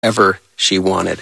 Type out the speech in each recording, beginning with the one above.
whatever she wanted.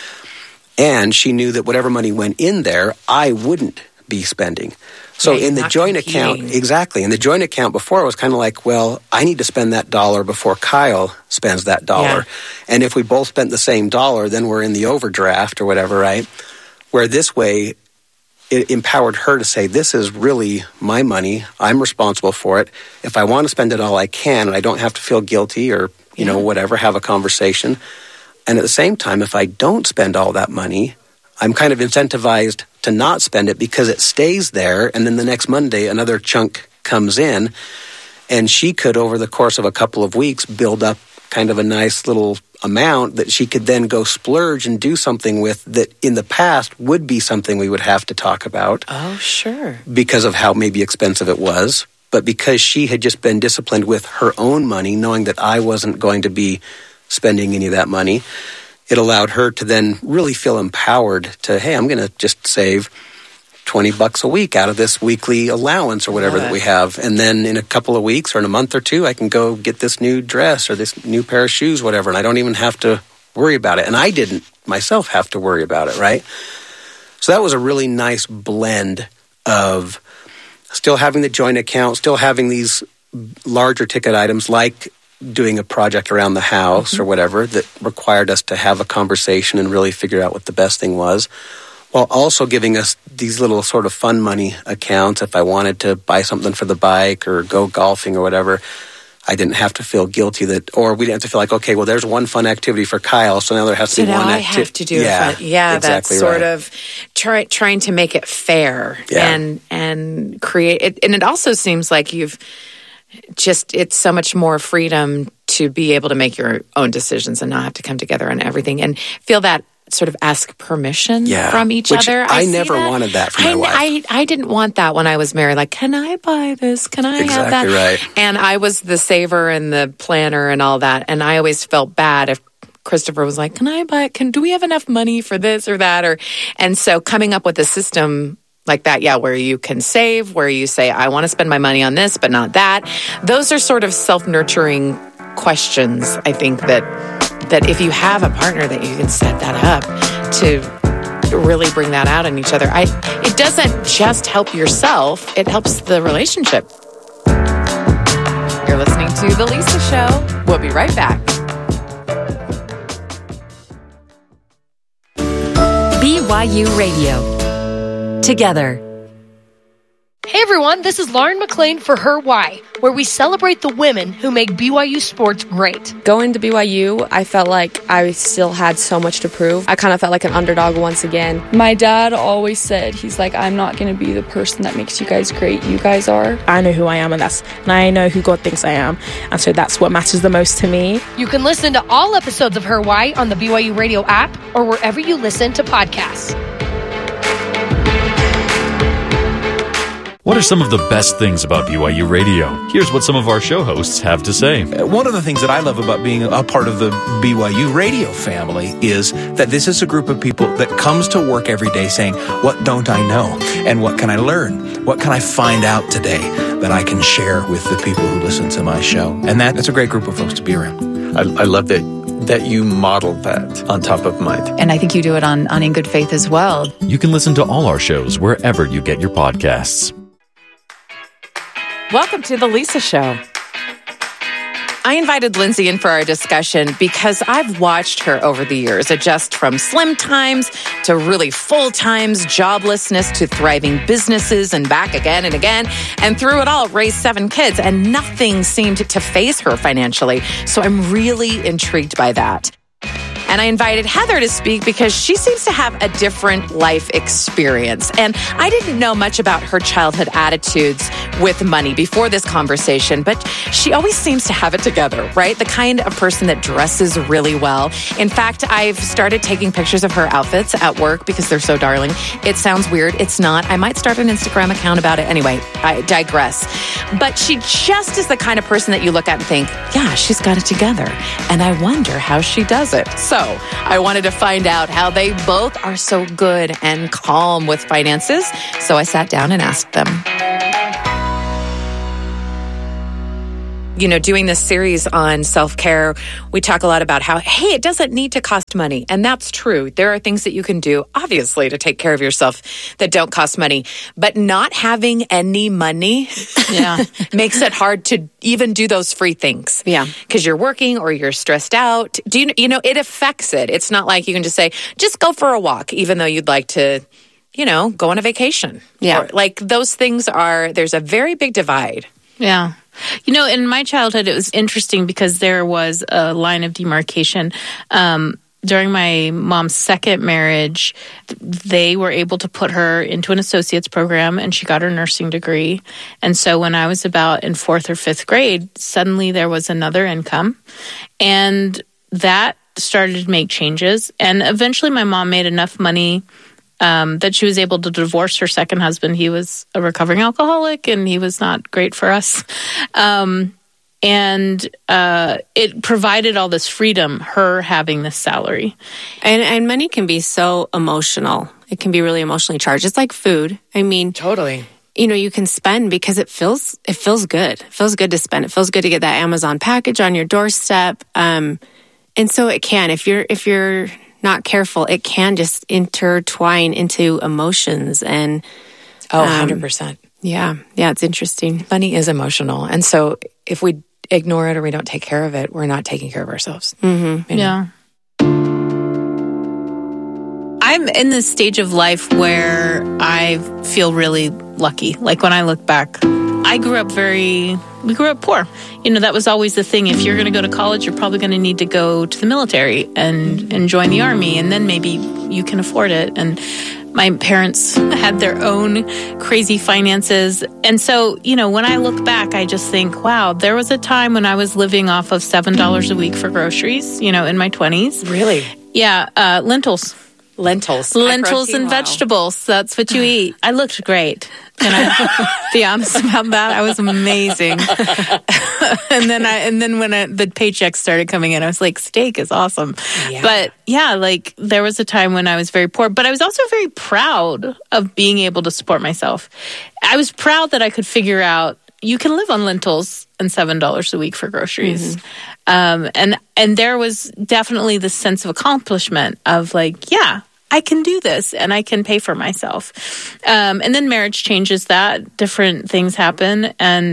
And she knew that whatever money went in there, I wouldn't be spending. So in the joint account, exactly. In the joint account before, it was kind of like, well, I need to spend that dollar before Kyle spends that dollar. Yeah. And if we both spent the same dollar, then we're in the overdraft or whatever, right? Where this way, it empowered her to say, this is really my money. I'm responsible for it. If I want to spend it all, I can, and I don't have to feel guilty or, you know, whatever, have a conversation. And at the same time, if I don't spend all that money, I'm kind of incentivized to not spend it because it stays there, and then the next Monday, another chunk comes in, and she could, over the course of a couple of weeks, build up kind of a nice little amount that she could then go splurge and do something with that in the past would be something we would have to talk about. Oh, sure. Because of how maybe expensive it was. But because she had just been disciplined with her own money, knowing that I wasn't going to be spending any of that money, it allowed her to then really feel empowered to, hey, I'm going to just save $20 a week out of this weekly allowance or whatever that we have. And then in a couple of weeks or in a month or two, I can go get this new dress or this new pair of shoes, whatever, and I don't even have to worry about it. And I didn't myself have to worry about it, right? So that was a really nice blend of still having the joint account, still having these larger ticket items like doing a project around the house or whatever that required us to have a conversation and really figure out what the best thing was, while also giving us these little sort of fun money accounts. If I wanted to buy something for the bike or go golfing or whatever, I didn't have to feel guilty that, or we didn't have to feel like, okay, well, there's one fun activity for Kyle, so now there has to be one activity. So now I have to do it. Yeah, exactly, that's sort of trying to make it fair and create it. And it also seems like it's so much more freedom to be able to make your own decisions and not have to come together on everything and feel that sort of ask permission from each other. I never wanted that from my wife. I didn't want that when I was married. Like, can I buy this? Can I have that? Right. And I was the saver and the planner and all that. And I always felt bad if Christopher was like, can I buy it? Do we have enough money for this or that? And so coming up with a system like that, where you can save, where you say, I want to spend my money on this, but not that. Those are sort of self-nurturing questions, I think, that if you have a partner that you can set that up to really bring that out in each other. It doesn't just help yourself, it helps the relationship. You're listening to The Lisa Show. We'll be right back. BYU Radio. Together. Hey everyone, this is Lauren McLean for Her Why, where we celebrate the women who make BYU sports great. Going to BYU, I felt like I still had so much to prove. I kind of felt like an underdog once again. My dad always said, he's like, I'm not going to be the person that makes you guys great. You guys are. I know who I am, and I know who God thinks I am. And so that's what matters the most to me. You can listen to all episodes of Her Why on the BYU Radio app or wherever you listen to podcasts. What are some of the best things about BYU Radio? Here's what some of our show hosts have to say. One of the things that I love about being a part of the BYU Radio family is that this is a group of people that comes to work every day saying, what don't I know? And what can I learn? What can I find out today that I can share with the people who listen to my show? And that's a great group of folks to be around. I love that you model that on Top of Mind. And I think you do it on In Good Faith as well. You can listen to all our shows wherever you get your podcasts. Welcome to The Lisa Show. I invited Lindsay in for our discussion because I've watched her over the years adjust from slim times to really full times, joblessness to thriving businesses and back again and again. And through it all, raised 7 kids and nothing seemed to faze her financially. So I'm really intrigued by that. And I invited Heather to speak because she seems to have a different life experience. And I didn't know much about her childhood attitudes with money before this conversation, but she always seems to have it together, right? The kind of person that dresses really well. In fact, I've started taking pictures of her outfits at work because they're so darling. It sounds weird. It's not. I might start an Instagram account about it. Anyway, I digress. But she just is the kind of person that you look at and think, yeah, she's got it together. And I wonder how she does it. So I wanted to find out how they both are so good and calm with finances. So I sat down and asked them. doing this series on self-care, we talk a lot about how, hey, it doesn't need to cost money. And that's true. There are things that you can do, obviously, to take care of yourself that don't cost money. But not having any money makes it hard to even do those free things. Yeah. Because you're working or you're stressed out. It affects it. It's not like you can just say, just go for a walk, even though you'd like to, go on a vacation. Yeah. Or, like those things there's a very big divide. Yeah. In my childhood, it was interesting because there was a line of demarcation. During my mom's second marriage, they were able to put her into an associate's program, and she got her nursing degree. And so when I was about in 4th or 5th grade, suddenly there was another income. And that started to make changes. And eventually my mom made enough money that she was able to divorce her second husband. He was a recovering alcoholic, and he was not great for us. And it provided all this freedom, her having this salary. And money can be so emotional. It can be really emotionally charged. It's like food. I mean, totally. You can spend because it feels good. It feels good to spend. It feels good to get that Amazon package on your doorstep. And so it can, if you're not careful, it can just intertwine into emotions and 100%. Yeah, it's interesting. Money is emotional. And so if we ignore it or we don't take care of it, we're not taking care of ourselves. Mm-hmm. Yeah. I'm in this stage of life where I feel really lucky. Like when I look back, we grew up poor. That was always the thing. If you're going to go to college, you're probably going to need to go to the military and join the army, and then maybe you can afford it. And my parents had their own crazy finances. And so, when I look back, I just think, wow, there was a time when I was living off of $7 a week for groceries, in my 20s. Really? Yeah, lentils. Lentils and vegetables. That's what you eat. I looked great. Can I be honest about that? I was amazing. and then when the paychecks started coming in, I was like, steak is awesome. Yeah. But yeah, there was a time when I was very poor, but I was also very proud of being able to support myself. I was proud that I could figure out you can live on lentils and $7 a week for groceries. Mm-hmm. And there was definitely this sense of accomplishment of I can do this and I can pay for myself. And then marriage changes that. Different things happen.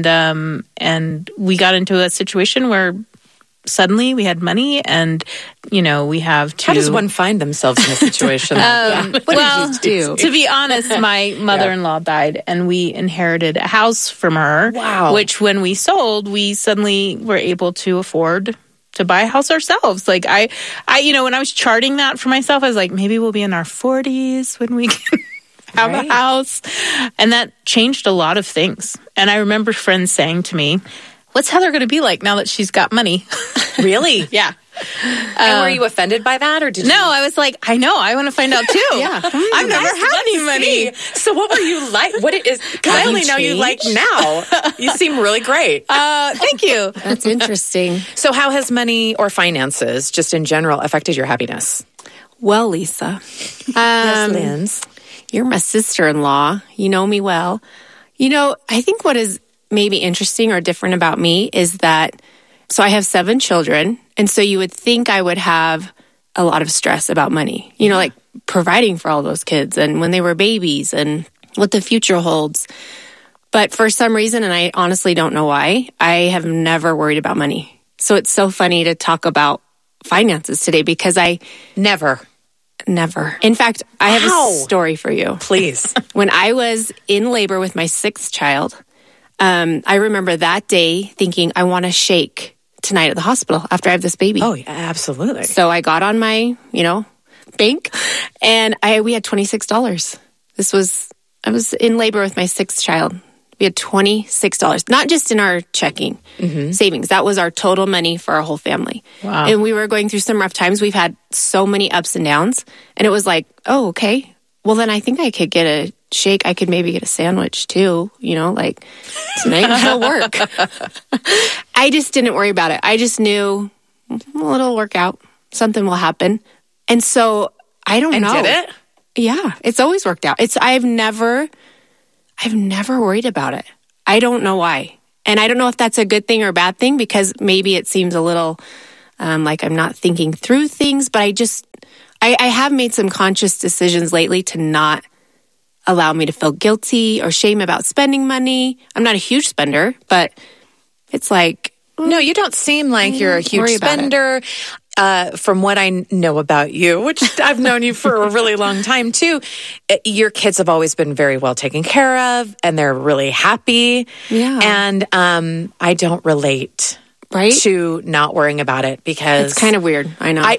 And we got into a situation where suddenly we had money and, we have to... How does one find themselves in a situation like that? What did you do? To be honest, my mother-in-law died and we inherited a house from her. Wow. Which when we sold, we suddenly were able to afford to buy a house ourselves. When I was charting that for myself, I was like, maybe we'll be in our 40s when we can have a house. And that changed a lot of things. And I remember friends saying to me, what's Heather going to be like now that she's got money? Really? Yeah. And were you offended by that, or did you? No, I was like, I know, I want to find out too. Yeah, I've never had any money. So what were you like? What it is? Because I only know you like now. You seem really great. Thank you. That's interesting. So how has money or finances, just in general, affected your happiness? Well, Lisa, yes, Linz, you're my sister-in-law. You know me well. I think what is maybe interesting or different about me is that, so I have 7 children, and so you would think I would have a lot of stress about money, like providing for all those kids and when they were babies and what the future holds. But for some reason, and I honestly don't know why, I have never worried about money. So it's so funny to talk about finances today because I never. In fact, I have a story for you. Please. When I was in labor with my 6th child, I remember that day thinking, I want a shake tonight at the hospital after I have this baby. Oh, yeah, absolutely. So I got on my, bank and we had $26. I was in labor with my 6th child. We had $26, not just in our checking savings. That was our total money for our whole family. Wow. And we were going through some rough times. We've had so many ups and downs. And it was like, oh, okay. Well, then I think I could get a shake. I could maybe get a sandwich too, tonight will work. I just didn't worry about it. I just knew, well, it'll work out. Something will happen. And so I don't know. And did it? Yeah, it's always worked out. I've never worried about it. I don't know why. And I don't know if that's a good thing or a bad thing, because maybe it seems a little like I'm not thinking through things, but I have made some conscious decisions lately to not allow me to feel guilty or shame about spending money. I'm not a huge spender, but it's like... No, you don't seem like you're a huge spender. From what I know about you, which I've known you for a really long time too, your kids have always been very well taken care of, and they're really happy. Yeah. And I don't relate to not worrying about it, because it's kind of weird. I know.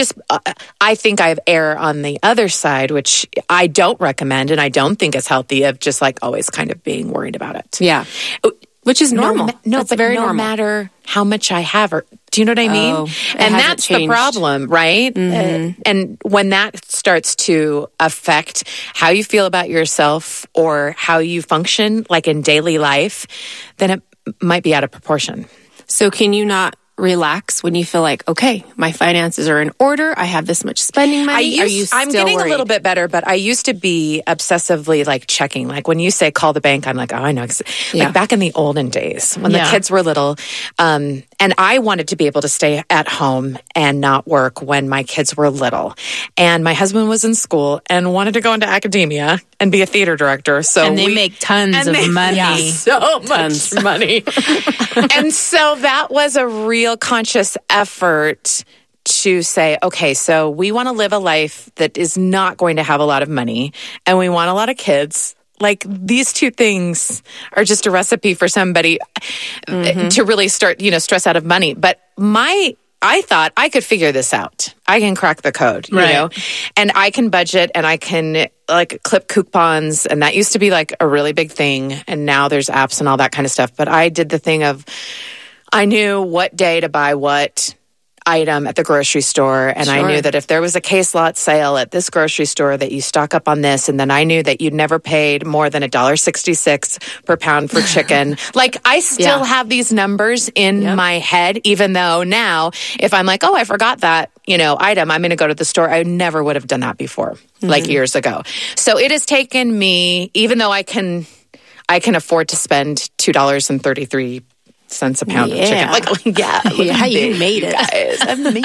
I think I err on the other side, which I don't recommend, and I don't think is healthy, of just like always kind of being worried about it. Yeah. Which is normal. But very normal. No matter how much I have, or do you know what I mean? And that's the problem, right? Mm-hmm. And when that starts to affect how you feel about yourself or how you function, like in daily life, then it might be out of proportion. So can you not relax when you feel like, okay, my finances are in order, I have this much spending money? I'm getting a little bit better, but I used to be obsessively like checking. Like when you say call the bank, I'm like, oh, I know. Like back in the olden days when the kids were little, and I wanted to be able to stay at home and not work when my kids were little. And my husband was in school and wanted to go into academia and be a theater director. And they make tons of money. Yeah, so much money. And so that was a real conscious effort to say, okay, so we want to live a life that is not going to have a lot of money, and we want a lot of kids. Like, these two things are just a recipe for somebody to really start, stress out of money. But I thought I could figure this out. I can crack the code, you know, and I can budget, and I can like clip coupons. And that used to be like a really big thing. And now there's apps and all that kind of stuff. But I did the thing of, I knew what day to buy what item at the grocery store. And I knew that if there was a case lot sale at this grocery store, that you stock up on this. And then I knew that you'd never paid more than $1.66 per pound for chicken. Like, I still have these numbers in my head, even though now if I'm like, oh, I forgot that, item, I'm going to go to the store. I never would have done that before, like years ago. So it has taken me, even though I can afford to spend $2.33 a pound of chicken. You made it. Guys, I've made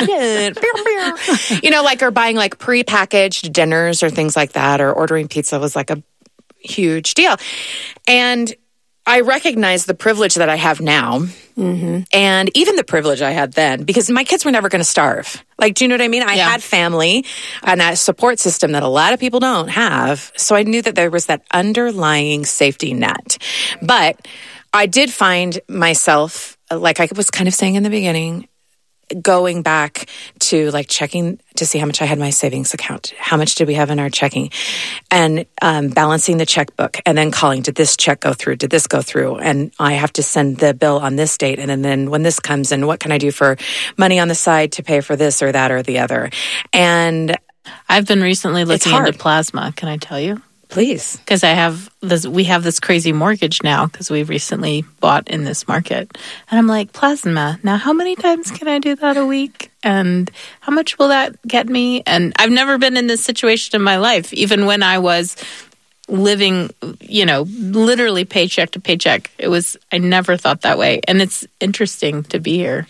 it. Or buying like prepackaged dinners or things like that, or ordering pizza was like a huge deal. And I recognize the privilege that I have now, and even the privilege I had then, because my kids were never going to starve. Like, do you know what I mean? I had family and a support system that a lot of people don't have. So I knew that there was that underlying safety net. But I did find myself, like I was kind of saying in the beginning, going back to like checking to see how much I had in my savings account, how much did we have in our checking, and balancing the checkbook, and then calling, did this check go through? Did this go through? And I have to send the bill on this date. And then when this comes in, what can I do for money on the side to pay for this or that or the other? And I've been recently looking into plasma. Can I tell you? Please. Because we have this crazy mortgage now because we recently bought in this market. And I'm like, plasma. Now, how many times can I do that a week? And how much will that get me? And I've never been in this situation in my life, even when I was living, literally paycheck to paycheck. I never thought that way. And it's interesting to be here.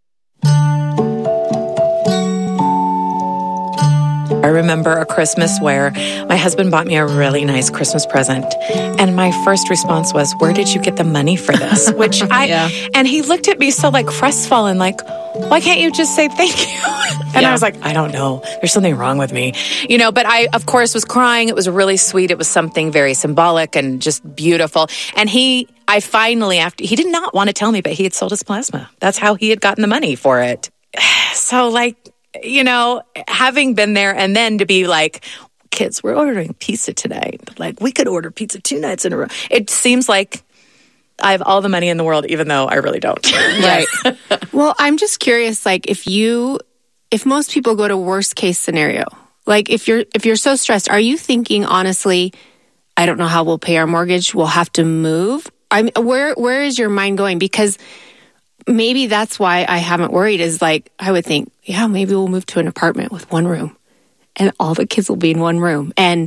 I remember a Christmas where my husband bought me a really nice Christmas present. And my first response was, where did you get the money for this? Which and he looked at me so like crestfallen, like, why can't you just say thank you? And I was like, I don't know. There's something wrong with me. But I, of course, was crying. It was really sweet. It was something very symbolic and just beautiful. And he did not want to tell me, but he had sold his plasma. That's how he had gotten the money for it. So like, having been there, and then to be like, kids, we're ordering pizza today. Like, we could order pizza 2 nights in a row. It seems like I have all the money in the world, even though I really don't. Right. Well, I'm just curious, like, if most people go to worst case scenario, like if you're so stressed, are you thinking, honestly, I don't know how we'll pay our mortgage, we'll have to move? Where is your mind going? Because maybe that's why I haven't worried, is like, I would think, maybe we'll move to an apartment with one room and all the kids will be in one room. And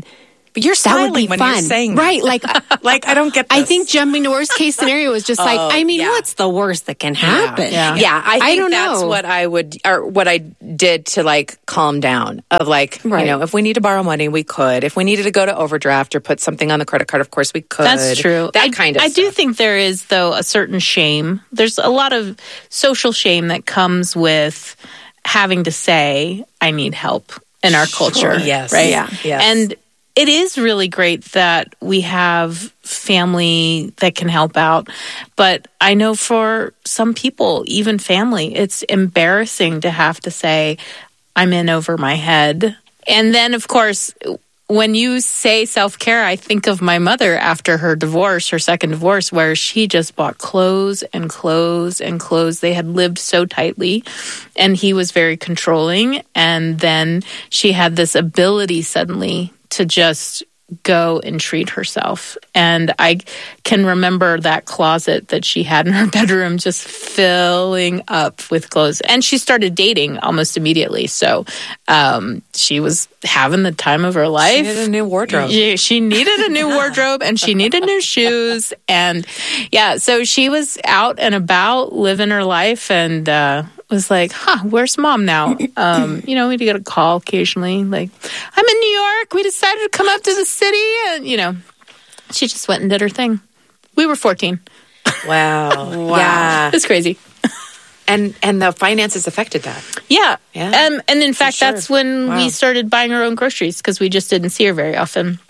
But you're that would be smiling when fun. you're saying right? that. Like I don't get this. I think jumping to worst case scenario is just what's the worst that can happen? Yeah, I think don't that's know. what I would, or what I did to like calm down. Of like, Right. you know, if we need to borrow money, we could. If we needed to go to overdraft or put something on the credit card, of course we could. That's true. That kind of I stuff. do think there is, though, a certain shame. There's a lot of social shame that comes with having to say, I need help in our culture. Yes. Right? Yeah. Yes. And it is really great that we have family that can help out. But I know for some people, even family, it's embarrassing to have to say, I'm in over my head. And then, of course, when you say self-care, I think of my mother after her divorce, her second divorce, where she just bought clothes and clothes and clothes. They had lived so tightly, and he was very controlling. And then she had this ability suddenly to just go and treat herself. And I can remember that closet that she had in her bedroom just filling up with clothes. And she started dating almost immediately. So she was having the time of her life. She needed a new wardrobe. Yeah, she needed a new wardrobe, and she needed new shoes. And yeah, so she was out and about living her life, and was like, where's mom now? You know, we'd get a call occasionally, like, I'm in New York. We decided to come up to the city. And, you know, she just went and did her thing. We were 14. Wow. Yeah. It's crazy. And the finances affected that. Yeah. Yeah. And in fact, sure. that's when Wow. we started buying our own groceries, because we just didn't see her very often.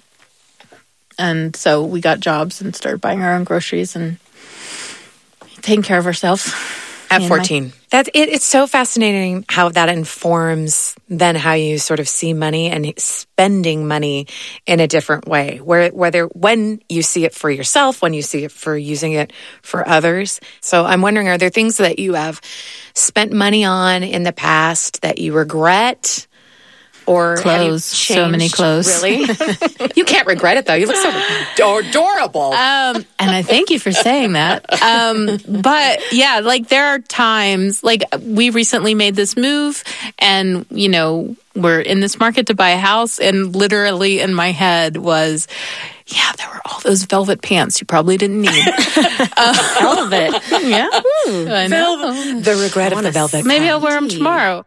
And so we got jobs and started buying our own groceries and taking care of ourselves. At 14. It's so fascinating how that informs then how you sort of see money and spending money in a different way. When you see it for yourself, when you see it for using it for others. So I'm wondering, are there things that you have spent money on in the past that you regret? Or clothes, so many clothes. Really? You can't regret it, though. You look so adorable. And I thank you for saying that. But yeah, like there are times, like we recently made this move, and you know, we're in this market to buy a house, and literally in my head was, yeah, there were all those velvet pants you probably didn't need. Velvet. Yeah. I know. The regret of the velvet. Maybe I'll wear them tomorrow.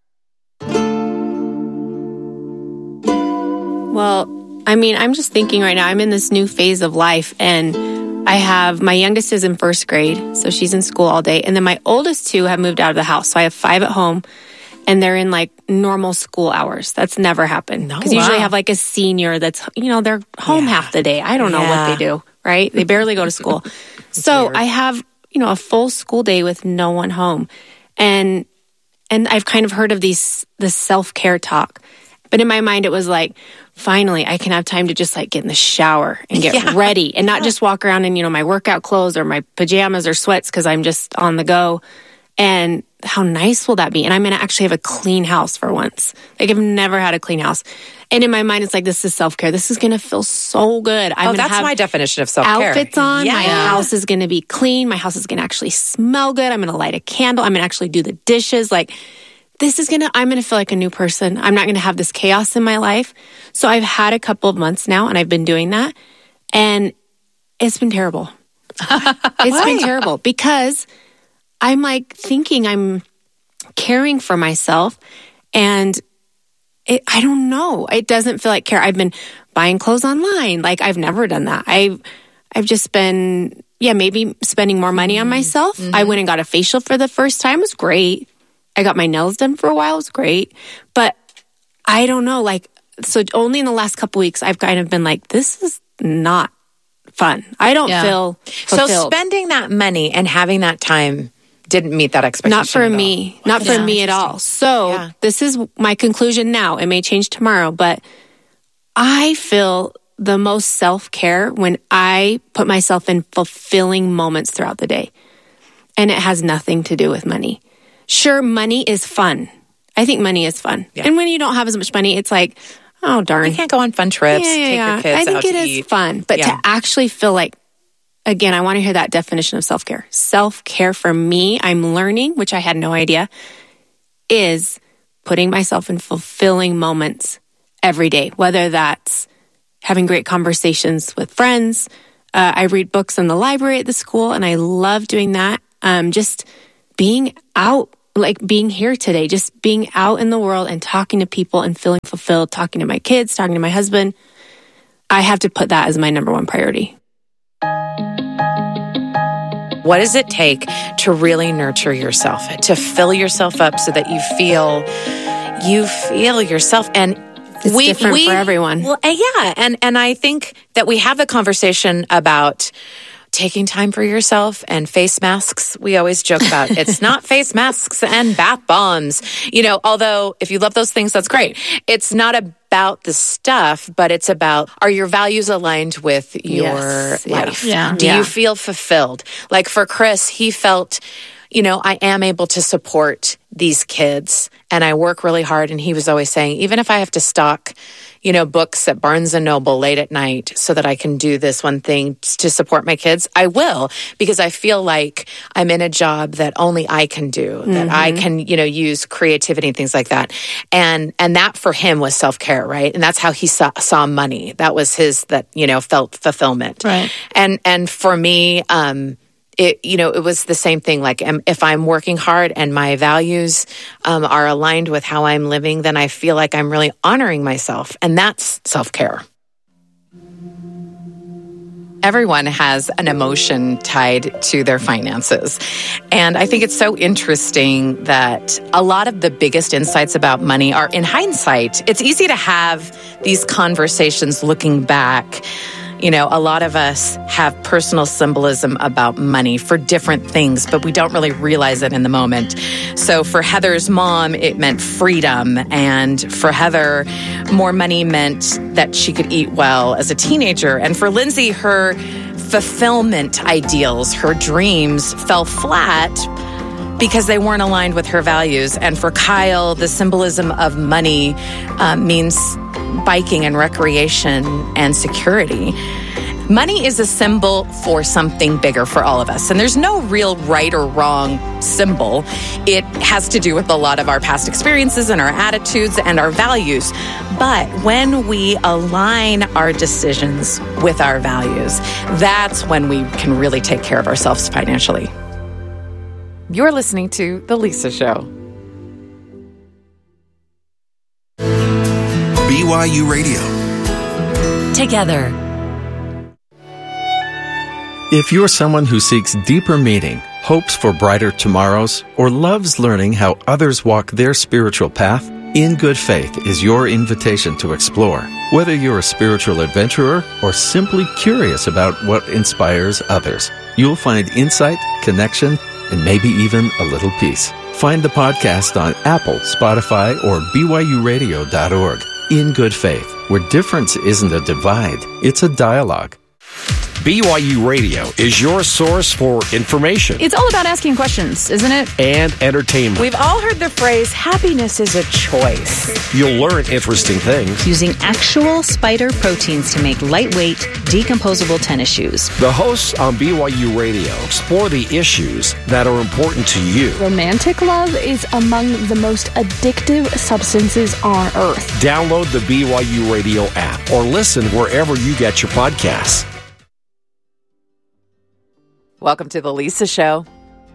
Well, I mean, I'm just thinking right now, I'm in this new phase of life, and I have, my youngest is in first grade, so she's in school all day. And then my oldest two have moved out of the house. So I have 5 at home, and they're in like normal school hours. That's never happened. Because usually I have like a senior that's, you know, they're home half the day. I don't know what they do, right? They barely go to school. So weird. I have, you know, a full school day with no one home. And I've kind of heard of this self-care talk. But in my mind, it was like, finally, I can have time to just like get in the shower and get ready and not just walk around in, you know, my workout clothes or my pajamas or sweats because I'm just on the go. And how nice will that be? And I'm going to actually have a clean house for once. Like I've never had a clean house. And in my mind, it's like, this is self-care. This is going to feel so good. I'm that's have my definition of self-care. Outfits on. Yeah. My house is going to be clean. My house is going to actually smell good. I'm going to light a candle. I'm going to actually do the dishes. Like, I'm going to feel like a new person. I'm not going to have this chaos in my life. So I've had a couple of months now, and I've been doing that. And it's been terrible. It's been terrible because I'm like thinking I'm caring for myself, and I don't know. It doesn't feel like care. I've been buying clothes online. Like I've never done that. I've just been, maybe spending more money on myself. Mm-hmm. I went and got a facial for the first time. It was great. I got my nails done for a while. It was great. But I don't know, so only in the last couple weeks, I've kind of been like, this is not fun. I don't feel fulfilled. So spending that money and having that time didn't meet that expectation. Not for me. Not for me at all. So this is my conclusion now. It may change tomorrow, but I feel the most self-care when I put myself in fulfilling moments throughout the day. And it has nothing to do with money. Sure, money is fun. I think money is fun. Yeah. And when you don't have as much money, it's like, oh, darn. You can't go on fun trips, take your kids out to eat. I think it is fun. But to actually feel like, again, I want to hear that definition of self-care. Self-care for me, I'm learning, which I had no idea, is putting myself in fulfilling moments every day, whether that's having great conversations with friends. I read books in the library at the school, and I love doing that. Just being out, like being here today, just being out in the world and talking to people and feeling fulfilled, talking to my kids, talking to my husband. I have to put that as my number one priority. What does it take to really nurture yourself, to fill yourself up so that you feel yourself? And it's different for everyone. Well, yeah. And I think that we have the conversation about taking time for yourself and face masks. We always joke about it's not face masks and bath bombs. Although if you love those things, that's great. It's not about the stuff, but it's about, are your values aligned with your life? Yeah. Do you feel fulfilled? Like for Chris, he felt, I am able to support these kids and I work really hard. And he was always saying, even if I have to stock, books at Barnes & Noble late at night so that I can do this one thing to support my kids, I will, because I feel like I'm in a job that only I can do, that I can, use creativity and things like that. And that for him was self-care, right? And that's how he saw money. That was his, felt fulfillment. Right. And for me, it was the same thing. Like if I'm working hard and my values are aligned with how I'm living, then I feel like I'm really honoring myself. And that's self-care. Everyone has an emotion tied to their finances. And I think it's so interesting that a lot of the biggest insights about money are in hindsight. It's easy to have these conversations looking back. A lot of us have personal symbolism about money for different things, but we don't really realize it in the moment. So for Heather's mom, it meant freedom. And for Heather, more money meant that she could eat well as a teenager. And for Lindsay, her fulfillment ideals, her dreams fell flat because they weren't aligned with her values. And for Kyle, the symbolism of money means biking and recreation and security. Money is a symbol for something bigger for all of us. And there's no real right or wrong symbol. It has to do with a lot of our past experiences and our attitudes and our values. But when we align our decisions with our values, that's when we can really take care of ourselves financially. You're listening to The Lisa Show. BYU Radio. Together. If you're someone who seeks deeper meaning, hopes for brighter tomorrows, or loves learning how others walk their spiritual path, In Good Faith is your invitation to explore. Whether you're a spiritual adventurer or simply curious about what inspires others, you'll find insight, connection, and maybe even a little peace. Find the podcast on Apple, Spotify, or BYURadio.org. In Good Faith, where difference isn't a divide, it's a dialogue. BYU Radio is your source for information. It's all about asking questions, isn't it? And entertainment. We've all heard the phrase, happiness is a choice. You'll learn interesting things. Using actual spider proteins to make lightweight, decomposable tennis shoes. The hosts on BYU Radio explore the issues that are important to you. Romantic love is among the most addictive substances on earth. Download the BYU Radio app or listen wherever you get your podcasts. Welcome to The Lisa Show.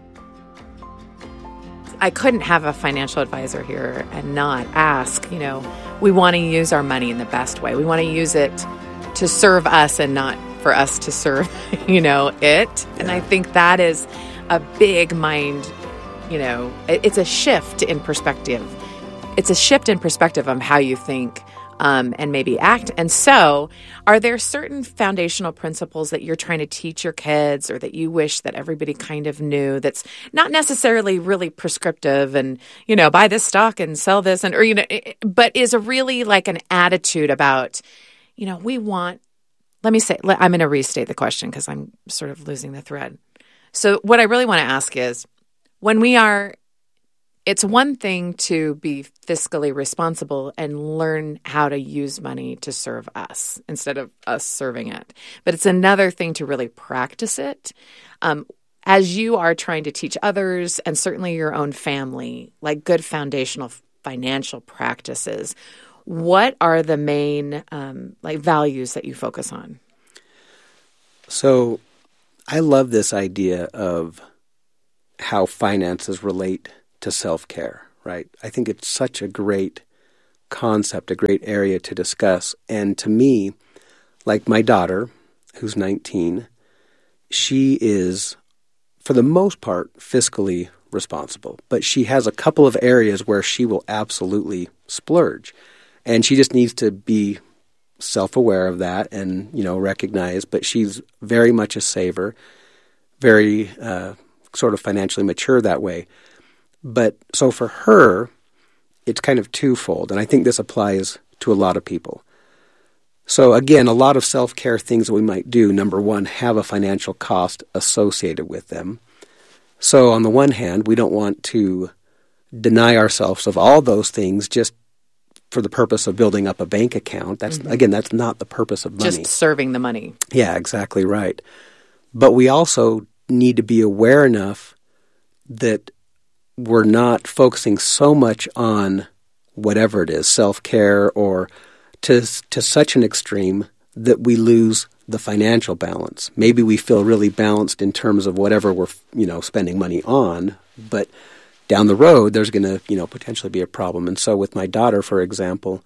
I couldn't have a financial advisor here and not ask, we want to use our money in the best way. We want to use it to serve us and not for us to serve, it. And I think that is a big mind, it's a shift in perspective. It's a shift in perspective on how you think and maybe act. And so are there certain foundational principles that you're trying to teach your kids or that you wish that everybody kind of knew that's not necessarily really prescriptive and, buy this stock and sell this but is a really like an attitude about, we want, I'm going to restate the question because I'm sort of losing the thread. So what I really want to ask is it's one thing to be fiscally responsible and learn how to use money to serve us instead of us serving it. But it's another thing to really practice it as you are trying to teach others and certainly your own family, like good foundational financial practices. What are the main values that you focus on? So I love this idea of how finances relate to self-care, right? I think it's such a great concept, a great area to discuss. And to me, like my daughter, who's 19, she is, for the most part, fiscally responsible. But she has a couple of areas where she will absolutely splurge. And she just needs to be self-aware of that and, recognize. But she's very much a saver, very sort of financially mature that way. But so for her, it's kind of twofold. And I think this applies to a lot of people. So again, a lot of self-care things that we might do, number one, have a financial cost associated with them. So on the one hand, we don't want to deny ourselves of all those things just for the purpose of building up a bank account. That's again, that's not the purpose of money. Just serving the money. Yeah, exactly right. But we also need to be aware enough that we're not focusing so much on whatever it is, self-care or to such an extreme that we lose the financial balance. Maybe we feel really balanced in terms of whatever we're, spending money on, but down the road there's going to, potentially be a problem. And so with my daughter, for example,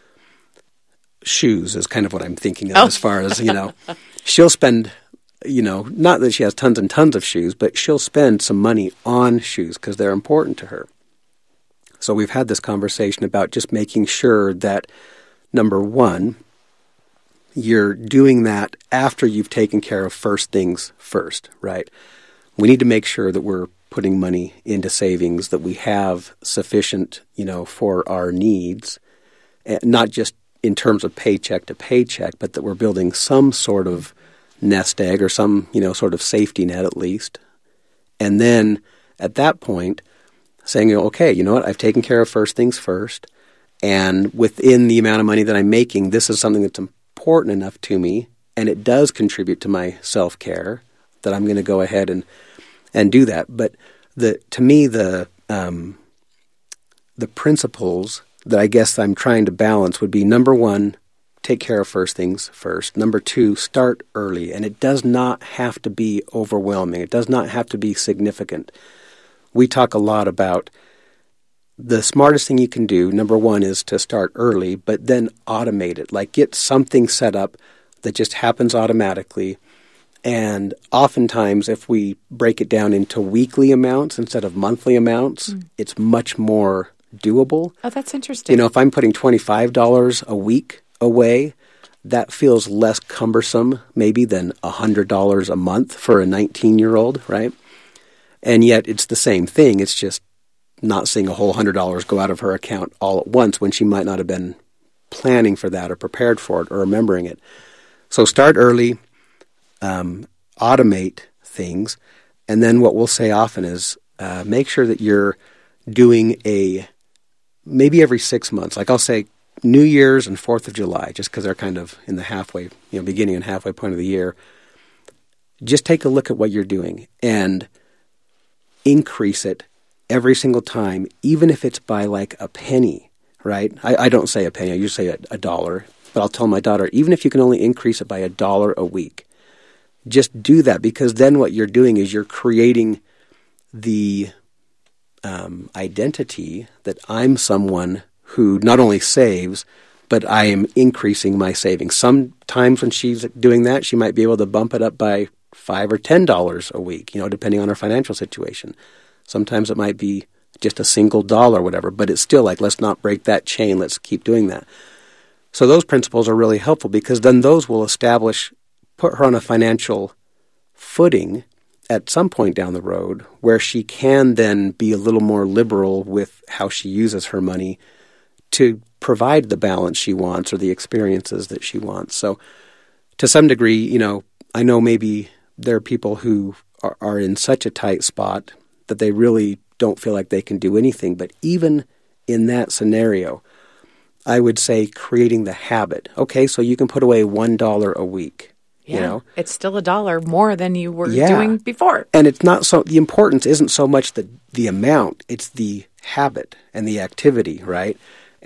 shoes is kind of what I'm thinking of as far as, she'll spend, not that she has tons and tons of shoes, but she'll spend some money on shoes because they're important to her. So we've had this conversation about just making sure that, number one, you're doing that after you've taken care of first things first, right? We need to make sure that we're putting money into savings, that we have sufficient, for our needs, not just in terms of paycheck to paycheck, but that we're building some sort of nest egg or some, sort of safety net at least. And then at that point, saying, okay, you know what, I've taken care of first things first, and within the amount of money that I'm making, this is something that's important enough to me, and it does contribute to my self-care, that I'm going to go ahead and do that. But to me, the principles that I guess I'm trying to balance would be, number one, take care of first things first. Number two, start early. And it does not have to be overwhelming. It does not have to be significant. We talk a lot about the smartest thing you can do, number one, is to start early, but then automate it. Like get something set up that just happens automatically. And oftentimes, if we break it down into weekly amounts instead of monthly amounts, it's much more doable. Oh, that's interesting. If I'm putting $25 a week away, that feels less cumbersome maybe than $100 a month for a 19-year-old, right? And yet it's the same thing. It's just not seeing a whole $100 go out of her account all at once when she might not have been planning for that or prepared for it or remembering it. So start early, automate things, and then what we'll say often is make sure that you're doing maybe every 6 months. Like I'll say New Year's and 4th of July, just because they're kind of in the halfway, beginning and halfway point of the year. Just take a look at what you're doing and increase it every single time, even if it's by like a penny, right? I don't say a penny, I usually say a dollar, but I'll tell my daughter, even if you can only increase it by $1 a week, just do that, because then what you're doing is you're creating the identity that I'm someone who not only saves, but I am increasing my savings. Sometimes when she's doing that, she might be able to bump it up by $5 or $10 a week, depending on her financial situation. Sometimes it might be just a single dollar or whatever, but it's still like, let's not break that chain. Let's keep doing that. So those principles are really helpful, because then those will put her on a financial footing at some point down the road where she can then be a little more liberal with how she uses her money to provide the balance she wants or the experiences that she wants. So to some degree, I know maybe there are people who are in such a tight spot that they really don't feel like they can do anything. But even in that scenario, I would say creating the habit. Okay, so you can put away $1 a week. Yeah, it's still $1 more than you were doing before. And it's not so, the importance isn't so much the amount, it's the habit and the activity, right?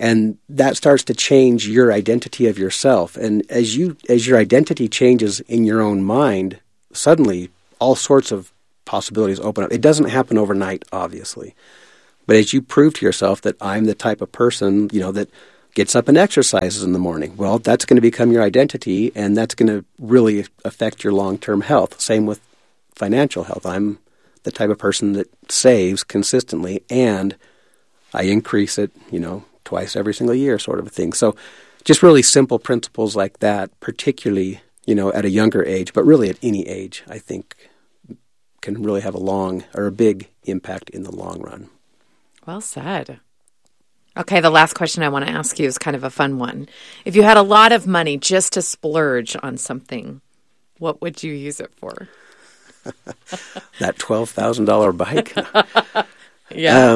And that starts to change your identity of yourself. And as your identity changes in your own mind, suddenly all sorts of possibilities open up. It doesn't happen overnight, obviously. But as you prove to yourself that I'm the type of person, that gets up and exercises in the morning, well, that's going to become your identity, and that's going to really affect your long-term health. Same with financial health. I'm the type of person that saves consistently, and I increase it, twice every single year, sort of a thing. So just really simple principles like that, particularly, at a younger age, but really at any age, I think can really have a big impact in the long run. Well said. Okay, the last question I want to ask you is kind of a fun one. If you had a lot of money just to splurge on something, what would you use it for? That $12,000 bike? Yeah.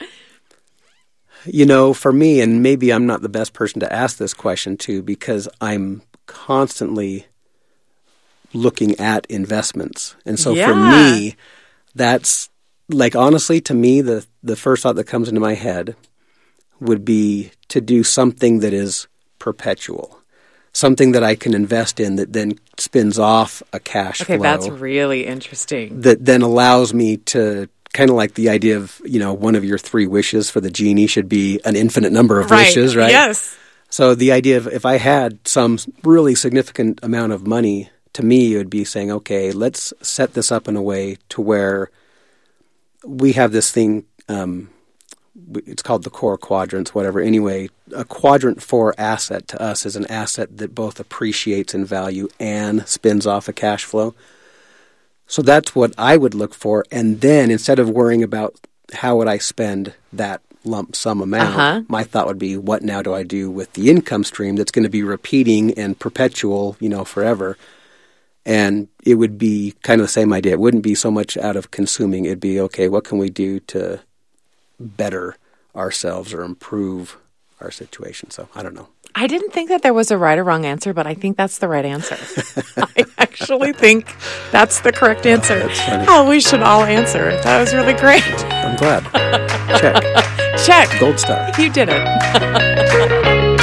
For me, and maybe I'm not the best person to ask this question to, because I'm constantly looking at investments. And so for me, that's honestly, to me, the first thought that comes into my head would be to do something that is perpetual, something that I can invest in that then spins off a cash flow. Okay, that's really interesting. That then allows me to, kind of like the idea of, one of your 3 wishes for the genie should be an infinite number of wishes, right? Yes. So the idea of if I had some really significant amount of money, to me, it would be saying, okay, let's set this up in a way to where we have this thing, it's called the core quadrants, whatever. Anyway, a quadrant 4 asset to us is an asset that both appreciates in value and spins off a cash flow. So that's what I would look for. And then instead of worrying about how would I spend that lump sum amount, my thought would be, what now do I do with the income stream that's going to be repeating and perpetual, forever? And it would be kind of the same idea. It wouldn't be so much out of consuming. It'd be, okay, what can we do to better ourselves or improve our situation? So I don't know. I didn't think that there was a right or wrong answer, but I think that's the right answer. I actually think that's the correct answer. That's funny. Oh, we should all answer it. That was really great. I'm glad. Check. Check. Gold star. You did it.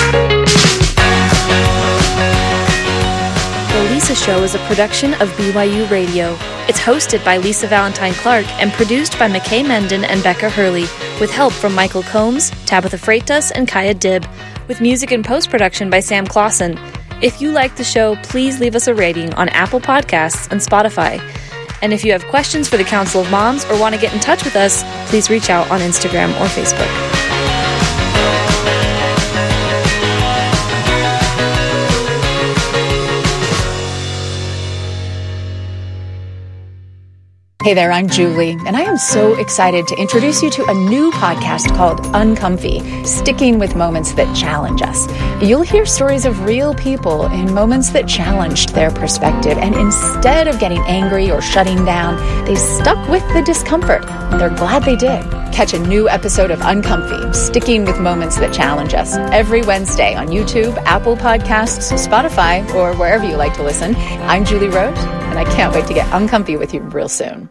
The Lisa Show is a production of BYU Radio. It's hosted by Lisa Valentine Clark and produced by McKay Menden and Becca Hurley, with help from Michael Combs, Tabitha Freitas, and Kaya Dibb, with music and post-production by Sam Clausen. If you like the show, please leave us a rating on Apple Podcasts and Spotify. And if you have questions for the Council of Moms or want to get in touch with us, please reach out on Instagram or Facebook. Hey there, I'm Julie, and I am so excited to introduce you to a new podcast called Uncomfy, Sticking with Moments That Challenge Us. You'll hear stories of real people in moments that challenged their perspective, and instead of getting angry or shutting down, they stuck with the discomfort, and they're glad they did. Catch a new episode of Uncomfy, Sticking with Moments That Challenge Us, every Wednesday on YouTube, Apple Podcasts, Spotify, or wherever you like to listen. I'm Julie Roche, and I can't wait to get uncomfy with you real soon.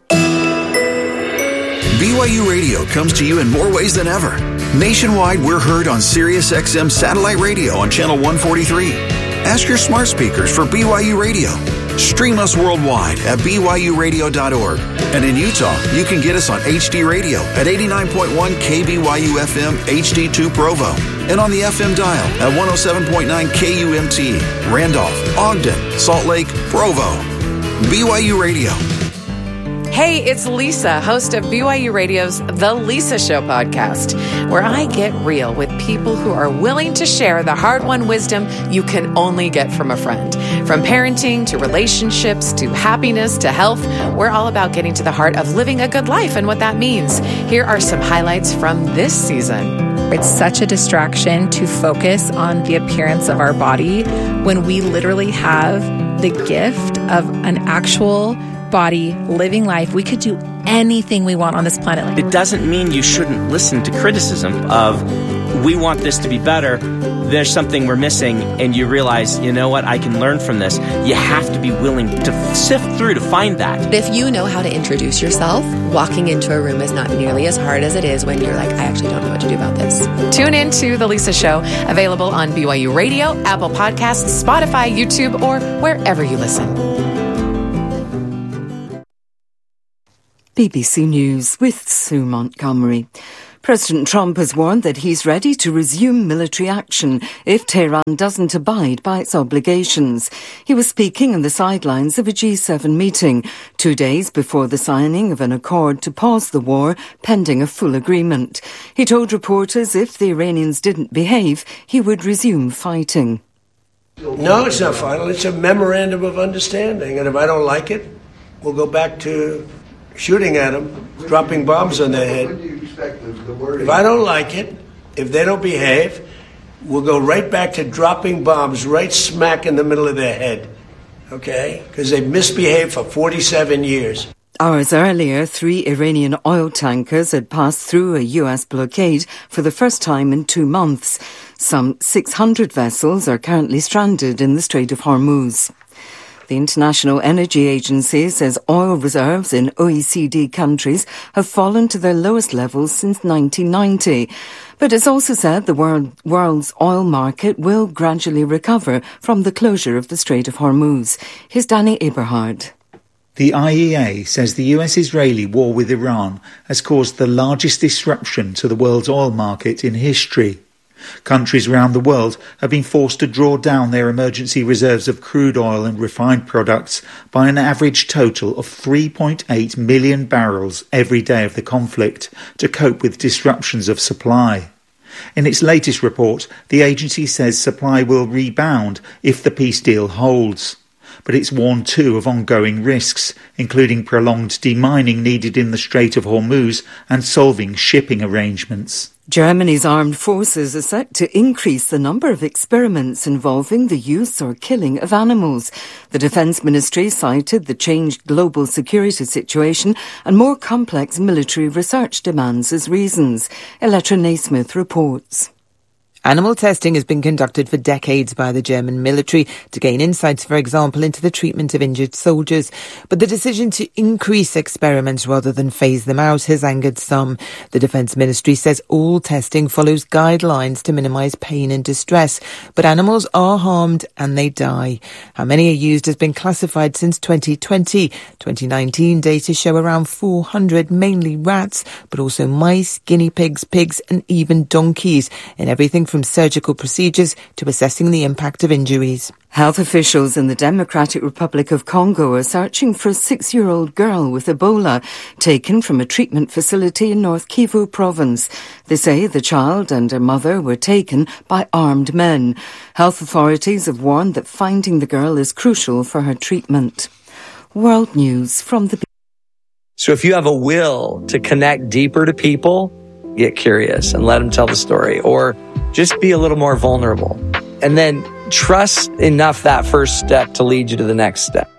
BYU Radio comes to you in more ways than ever. Nationwide, we're heard on SiriusXM satellite radio on channel 143. Ask your smart speakers for BYU Radio. Stream us worldwide at BYURadio.org. And in Utah, you can get us on HD Radio at 89.1 KBYU FM HD2 Provo. And on the FM dial at 107.9 KUMT, Randolph, Ogden, Salt Lake, Provo. BYU Radio. Hey, it's Lisa, host of BYU Radio's The Lisa Show podcast, where I get real with people who are willing to share the hard-won wisdom you can only get from a friend. From parenting to relationships to happiness to health, we're all about getting to the heart of living a good life and what that means. Here are some highlights from this season. It's such a distraction to focus on the appearance of our body when we literally have the gift of an actual body, living life. We could do anything we want on this planet. It doesn't mean you shouldn't listen to criticism of we want this to be better, there's something we're missing, and you realize, you know what, I can learn from this. You have to be willing to sift through to find that. If you know how to introduce yourself, walking into a room is not nearly as hard as it is when you're like, I actually don't know what to do about this. Tune in to The Lisa Show, available on BYU Radio, Apple Podcasts, Spotify, YouTube, or wherever you listen. BBC News with Sue Montgomery. President Trump has warned that he's ready to resume military action if Tehran doesn't abide by its obligations. He was speaking on the sidelines of a G7 meeting, 2 days before the signing of an accord to pause the war pending a full agreement. He told reporters if the Iranians didn't behave, he would resume fighting. No, it's not final. It's a memorandum of understanding. And if I don't like it, we'll go back to shooting at them, dropping bombs on their head. If I don't like it, if they don't behave, we'll go right back to dropping bombs right smack in the middle of their head. Okay? Because they've misbehaved for 47 years. Hours earlier, 3 Iranian oil tankers had passed through a U.S. blockade for the first time in 2 months. Some 600 vessels are currently stranded in the Strait of Hormuz. The International Energy Agency says oil reserves in OECD countries have fallen to their lowest levels since 1990. But it's also said the world's oil market will gradually recover from the closure of the Strait of Hormuz. Here's Danny Eberhard. The IEA says the US-Israeli war with Iran has caused the largest disruption to the world's oil market in history. Countries around the world have been forced to draw down their emergency reserves of crude oil and refined products by an average total of 3.8 million barrels every day of the conflict to cope with disruptions of supply. In its latest report, the agency says supply will rebound if the peace deal holds. But it's warned too of ongoing risks, including prolonged demining needed in the Strait of Hormuz and solving shipping arrangements. Germany's armed forces are set to increase the number of experiments involving the use or killing of animals. The Defence Ministry cited the changed global security situation and more complex military research demands as reasons. Electra Naismith reports. Animal testing has been conducted for decades by the German military to gain insights, for example, into the treatment of injured soldiers. But the decision to increase experiments rather than phase them out has angered some. The Defence Ministry says all testing follows guidelines to minimise pain and distress. But animals are harmed and they die. How many are used has been classified since 2020. 2019 data show around 400, mainly rats, but also mice, guinea pigs, pigs and even donkeys, in everything from surgical procedures to assessing the impact of injuries. Health officials in the Democratic Republic of Congo are searching for a 6-year-old girl with Ebola taken from a treatment facility in North Kivu province. They say the child and her mother were taken by armed men. Health authorities have warned that finding the girl is crucial for her treatment. World News from the... So if you have a will to connect deeper to people, get curious and let them tell the story, or just be a little more vulnerable. And then trust enough that first step to lead you to the next step.